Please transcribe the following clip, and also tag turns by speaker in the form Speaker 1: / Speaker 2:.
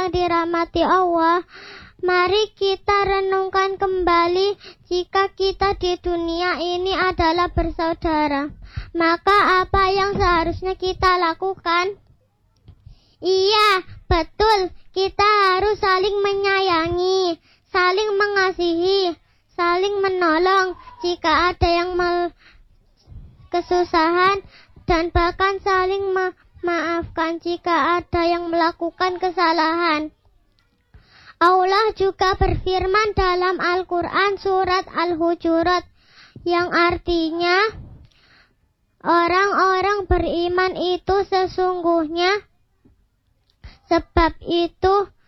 Speaker 1: dirahmati Allah, mari kita renungkan kembali jika kita di dunia ini adalah bersaudara. Maka apa yang seharusnya kita lakukan? Iya, betul, kita harus saling menyayangi, saling mengasihi, saling menolong jika ada yang kesusahan, dan bahkan saling memaafkan jika ada yang melakukan kesalahan. Allah juga berfirman dalam Al-Quran surat Al-Hujurat yang artinya, orang-orang beriman itu sesungguhnya sebab itu